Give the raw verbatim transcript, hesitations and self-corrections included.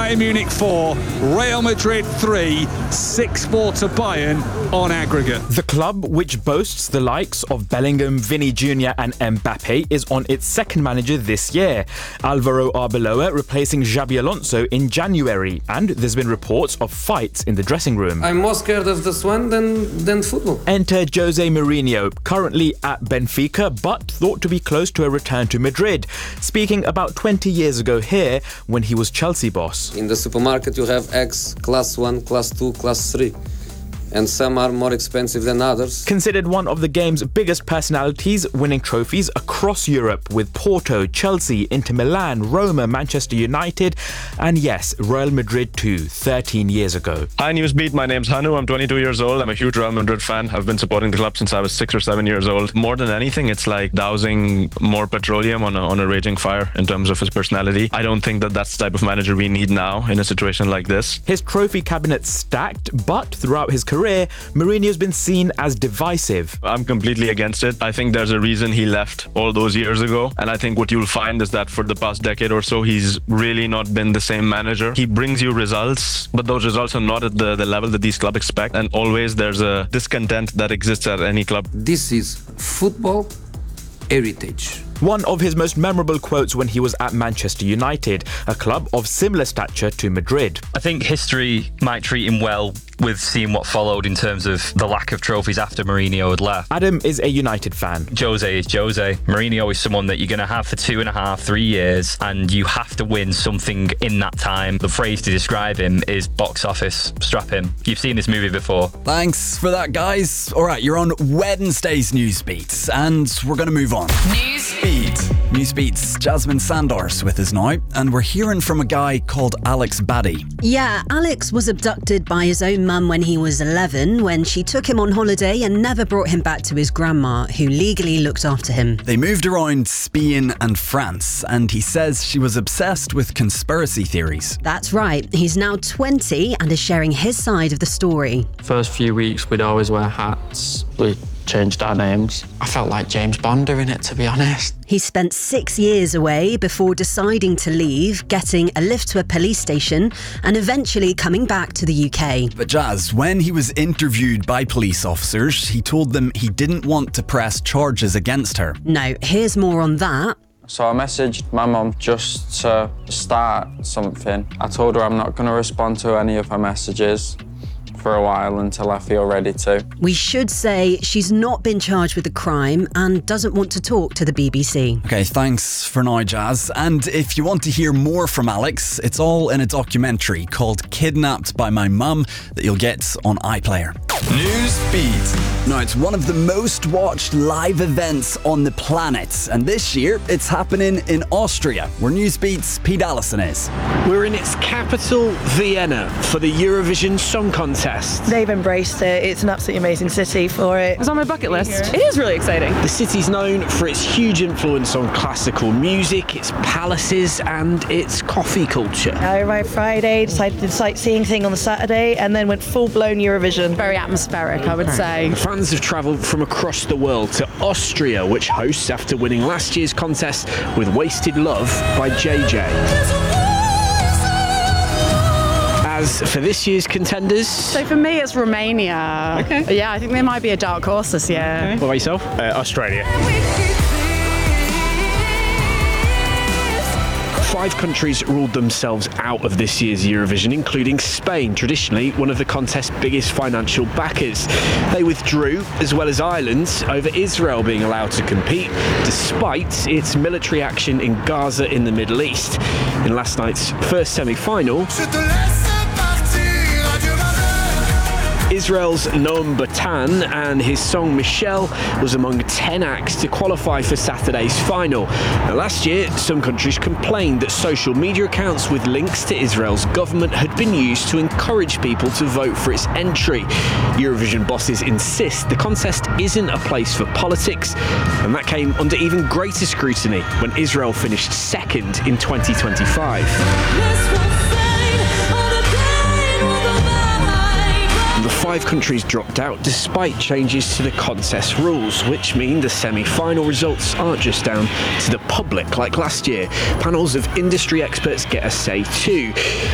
Bayern Munich four, Real Madrid three, six four to Bayern on aggregate. The club, which boasts the likes of Bellingham, Vinny Junior and Mbappe, is on its second manager this year. Alvaro Arbeloa replacing Xabi Alonso in January, and there's been reports of fights in the dressing room. I'm more scared of this one than, than football. Enter Jose Mourinho, currently at Benfica, but thought to be close to a return to Madrid, speaking about twenty years ago here when he was Chelsea boss. In the supermarket you have eggs class one, class two, class three. And some are more expensive than others. Considered one of the game's biggest personalities, winning trophies across Europe with Porto, Chelsea, Inter Milan, Roma, Manchester United, and yes, Real Madrid too, thirteen years ago. Hi Newsbeat, my name's Hanu, I'm twenty-two years old, I'm a huge Real Madrid fan. I've been supporting the club since I was six or seven years old. More than anything, it's like dousing more petroleum on a, on a raging fire in terms of his personality. I don't think that that's the type of manager we need now in a situation like this. His trophy cabinet's stacked, but throughout his career, Mourinho's been seen as divisive. I'm completely against it. I think there's a reason he left all those years ago. And I think what you'll find is that for the past decade or so, he's really not been the same manager. He brings you results, but those results are not at the, the level that these clubs expect. And always there's a discontent that exists at any club. This is football heritage. One of his most memorable quotes when he was at Manchester United, a club of similar stature to Madrid. I think history might treat him well with seeing what followed in terms of the lack of trophies after Mourinho had left. Adam is a United fan. Jose is Jose. Mourinho is someone that you're going to have for two and a half, three years, and you have to win something in that time. The phrase to describe him is box office strap him. You've seen this movie before. Thanks for that, guys. All right, you're on Wednesday's Newsbeat, and we're going to move on. Newsbeat. Newsbeat's Jasmine Sandors with us now, and we're hearing from a guy called Alex Baddy. Yeah, Alex was abducted by his own mum when he was eleven, when she took him on holiday and never brought him back to his grandma, who legally looked after him. They moved around Spain and France, and he says she was obsessed with conspiracy theories. That's right. He's now twenty and is sharing his side of the story. First few weeks we'd always wear hats. We changed our names. I felt like James Bond doing it, to be honest. He spent six years away before deciding to leave, getting a lift to a police station, and eventually coming back to the U K. But Jazz, when he was interviewed by police officers, he told them he didn't want to press charges against her. No, here's more on that. So I messaged my mum just to start something. I told her I'm not going to respond to any of her messages for a while until I feel ready to. We should say she's not been charged with the crime and doesn't want to talk to the B B C. Okay, thanks for now, Jazz. And if you want to hear more from Alex, it's all in a documentary called Kidnapped by My Mum that you'll get on iPlayer. Newsbeat. Now, it's one of the most watched live events on the planet, and this year it's happening in Austria, where Newsbeat's Pete Allison is. We're in its capital, Vienna, for the Eurovision Song Contest. They've embraced it. It's an absolutely amazing city for it. It's on my bucket list. It is really exciting. The city's known for its huge influence on classical music, its palaces, and its coffee culture. I arrived Friday, decided the sightseeing thing on the Saturday, and then went full-blown Eurovision. Very atmospheric, I would say. Fans have travelled from across the world to Austria, which hosts after winning last year's contest with Wasted Love by J J. As for this year's contenders... So for me, it's Romania. Okay. Yeah, I think they might be a dark horse this year. Okay. What about yourself? Uh, Australia. Five countries ruled themselves out of this year's Eurovision, including Spain, traditionally one of the contest's biggest financial backers. They withdrew, as well as Ireland, over Israel being allowed to compete, despite its military action in Gaza in the Middle East. In last night's first semi-final, Israel's Noam Batan and his song Michelle was among ten acts to qualify for Saturday's final. Now, last year, some countries complained that social media accounts with links to Israel's government had been used to encourage people to vote for its entry. Eurovision bosses insist the contest isn't a place for politics, and that came under even greater scrutiny when Israel finished second in twenty twenty-five. The five countries dropped out despite changes to the contest rules, which mean the semi-final results aren't just down to the public like last year. Panels of industry experts get a say too.